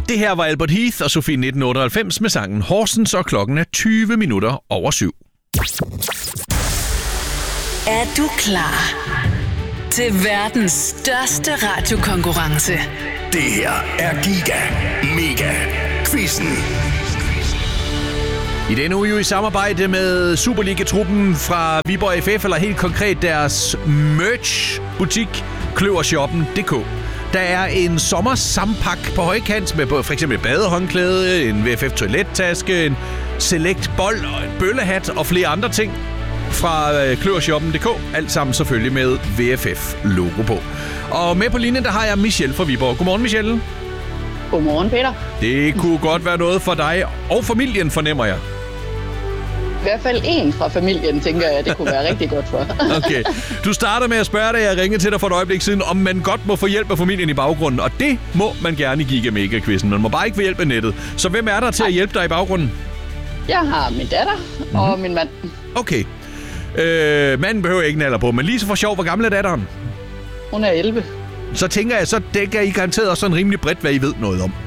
Det her var Albert Heath og Sofie 1998 med sangen Horsens, og klokken er 20 minutter over 7. Er du klar til verdens største radiokonkurrence? Det her er Giga Mega Quizzen. I denne uge jo i samarbejde med Superliga-truppen fra Viborg FF, eller helt konkret deres merch-butik, kløvershoppen.dk. Der er en sommersampak på højkant med for eksempel et badehåndklæde, en VFF toilettaske, en select bold og en bøllehat og flere andre ting fra kløvershoppen.dk. Alt sammen selvfølgelig med VFF-logo på. Og med på linjen, der har jeg Michelle fra Viborg. Godmorgen, Michelle. Godmorgen, Peter. Det kunne godt være noget for dig og familien, fornemmer jeg. I hvert fald en fra familien, tænker jeg, det kunne være rigtig godt for. Okay. Du starter med at spørge dig, jeg ringede til dig for et øjeblik siden, om man godt må få hjælp af familien i baggrunden. Og det må man gerne i Giga Mega-quizzen. Man må bare ikke få hjælp af nettet. Så hvem er der til at hjælpe dig i baggrunden? Jeg har min datter og min mand. Okay. Manden behøver ikke en alder på, men lige så for sjov, hvor gammel er datteren? Hun er 11. Så tænker jeg, så dækker I garanteret også sådan rimelig bredt, hvad I ved noget om.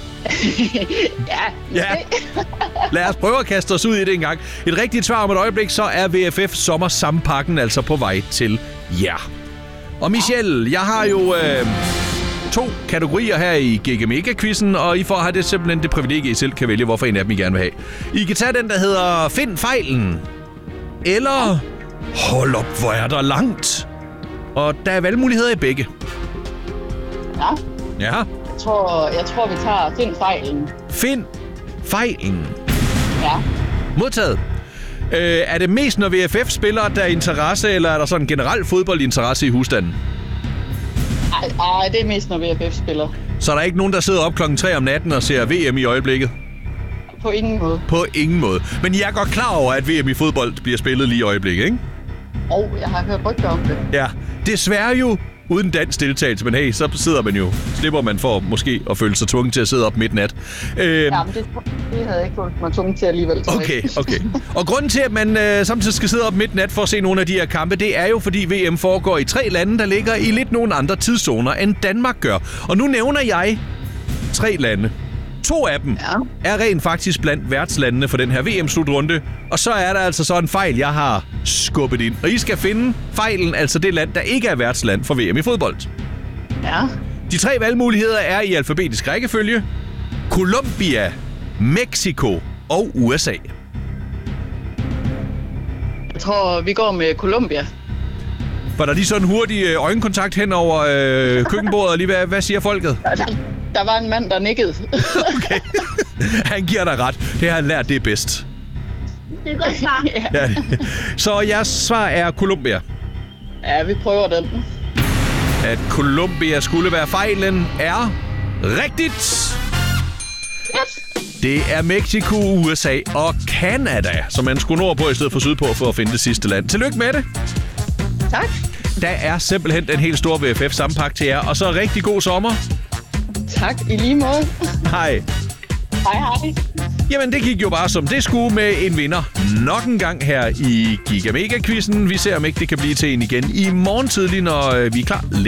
Ja. Lad os prøve at kaste os ud i det en gang. Et rigtigt svar om et øjeblik, så er VFF sommersampakken altså på vej til jer. Og Michelle, jeg har jo 2 kategorier her i Giga Mega-quizzen, og I får have det simpelthen det privilegie, I selv kan vælge, hvorfor en af dem I gerne vil have. I kan tage den, der hedder Find fejlen. Eller hold op, hvor er der langt. Og der er valgmuligheder i begge. Ja. Ja. Jeg tror, vi tager Find fejlen. Find fejlen. Ja. Modtaget. Er det mest, når VFF-spillere, der er interesse, eller er der sådan en generel fodboldinteresse i husstanden? Ej, det er mest, når VFF spiller. Så er der ikke nogen, der sidder op klokken 3 om natten og ser VM i øjeblikket? På ingen måde. På ingen måde. Men jeg er godt klar over, at VM i fodbold bliver spillet lige i øjeblikket, ikke? Jeg har hørt rygter om det. Ja, desværre jo uden dansk deltagelse, men hey, så slipper man for måske at føle sig tvunget til at sidde op midt nat. Jamen, det havde jeg ikke følt mig tvunget til alligevel. Okay. Og grunden til, at man samtidig skal sidde op midt nat for at se nogle af de her kampe, det er jo, fordi VM foregår i 3 lande, der ligger i lidt nogle andre tidszoner, end Danmark gør. Og nu nævner jeg 3 lande. 2 af dem er rent faktisk blandt værtslandene for den her VM-slutrunde. Og så er der altså så en fejl, jeg har skubbet ind. Og I skal finde fejlen, altså det land, der ikke er værtsland for VM i fodbold. Ja. De 3 valgmuligheder er i alfabetisk rækkefølge: Colombia, Mexico og USA. Jeg tror, vi går med Colombia. Var der lige sådan en hurtig øjenkontakt hen over køkkenbordet, og lige hvad siger folket? Der var en mand, der nikkede. Okay. Han giver dig ret. Det har han lært, det er bedst. Det er godt svar. Ja. Så jeres svar er Colombia. Ja, vi prøver den. At Colombia skulle være fejlen er rigtigt. Yes. Det er Mexico, USA og Canada, som man skulle nordpå i stedet for sydpå for at finde det sidste land. Tillykke med det. Tak. Der er simpelthen den helt store VFF-sammenpakke til jer, og så rigtig god sommer. Tak, i lige måde. Hej. Hej. Jamen, det gik jo bare som det skulle med en vinder nok en gang her i Giga Mega-quizzen. Vi ser, om ikke det kan blive til en igen i morgen tidlig, når vi er klar.